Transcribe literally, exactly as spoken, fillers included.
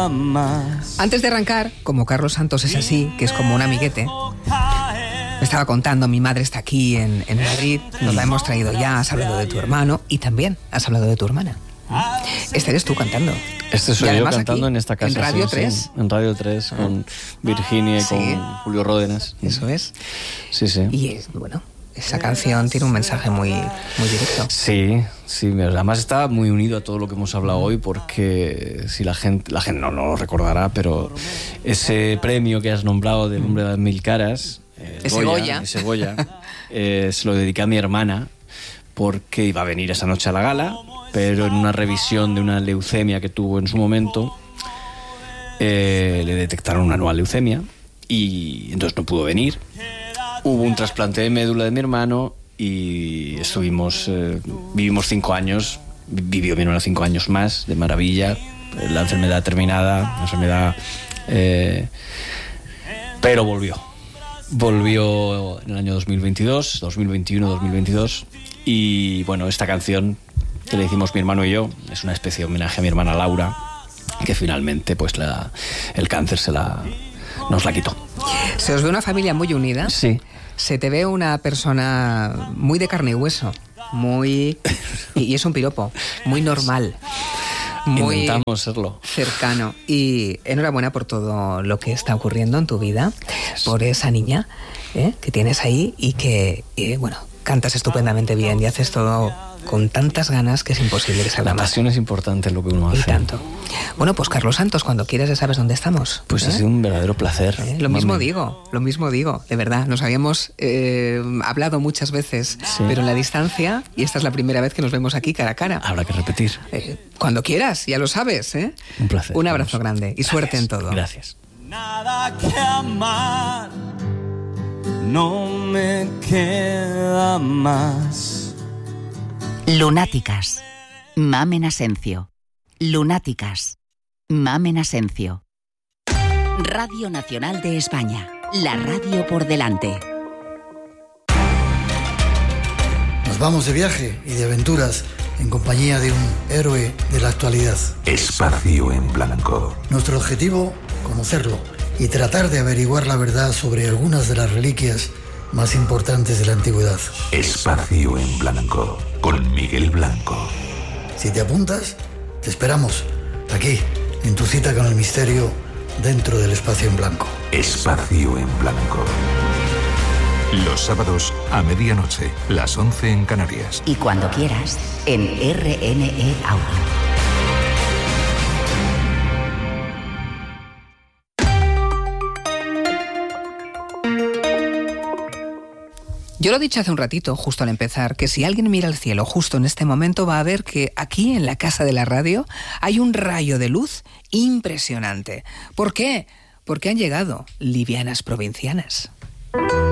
más. Antes de arrancar, como Carlos Santos es así, que es como un amiguete, me estaba contando, mi madre está aquí en, en Madrid, nos la hemos traído ya, has hablado de tu hermano y también has hablado de tu hermana. Este eres tú cantando. Este soy yo cantando aquí, en esta casa. En Radio sí, tres. Sí, en Radio tres, ah. con Virginia y sí. con Julio Ródenas. Eso es. Sí, sí. Y bueno, esa canción tiene un mensaje muy, muy directo. Sí, sí. Además está muy unido a todo lo que hemos hablado hoy, porque si la gente, la gente no, no lo recordará, pero ese premio que has nombrado del hombre de mil caras, eh, ese Goya, ese Goya eh, se lo dediqué a mi hermana, porque iba a venir esa noche a la gala, pero en una revisión de una leucemia que tuvo en su momento, eh, le detectaron una nueva leucemia y entonces no pudo venir. Hubo un trasplante de médula de mi hermano y estuvimos, eh, vivimos cinco años, vivió mi hermano cinco años más, de maravilla, la enfermedad terminada, la enfermedad... Eh, pero volvió. Volvió en el año dos mil veintidós, dos mil veintiuno, dos mil veintidós. Y bueno, esta canción que le hicimos mi hermano y yo es una especie de homenaje a mi hermana Laura, que finalmente pues la, el cáncer se la, nos la quitó. Se os ve una familia muy unida. Sí. Se te ve una persona muy de carne y hueso, muy... y es un piropo, muy normal. Muy Intentamos serlo. Cercano. Y enhorabuena por todo lo que está ocurriendo en tu vida, por esa niña ¿eh? que tienes ahí y que, eh, bueno, cantas estupendamente bien y haces todo con tantas ganas que es imposible que salga La mal. pasión es importante en lo que uno hace. Y tanto. Bueno, pues Carlos Santos, cuando quieras ya sabes dónde estamos. Pues ¿eh? ha sido un verdadero placer. ¿Eh? Lo mismo Mami. digo, lo mismo digo, de verdad. Nos habíamos eh, hablado muchas veces, sí. pero en la distancia, y esta es la primera vez que nos vemos aquí cara a cara. Habrá que repetir. Eh, cuando quieras, ya lo sabes, ¿eh? Un placer. Un abrazo vamos. grande y Gracias. suerte en todo. Gracias. Nada que amar, no me queda más. Lunáticas. Mamen Asencio. Lunáticas. Mamen Asencio. Radio Nacional de España. La radio por delante. Nos vamos de viaje y de aventuras en compañía de un héroe de la actualidad. Espacio en Blanco. Nuestro objetivo, conocerlo y tratar de averiguar la verdad sobre algunas de las reliquias más importantes de la antigüedad. Espacio en Blanco, con Miguel Blanco. Si te apuntas, te esperamos, aquí, en tu cita con el misterio, dentro del Espacio en Blanco. Espacio en Blanco. Los sábados a medianoche, las once en Canarias. Y cuando quieras, en R N E Audio. Yo lo he dicho hace un ratito, justo al empezar, que si alguien mira al cielo justo en este momento va a ver que aquí, en la casa de la radio, hay un rayo de luz impresionante. ¿Por qué? Porque han llegado livianas provincianas.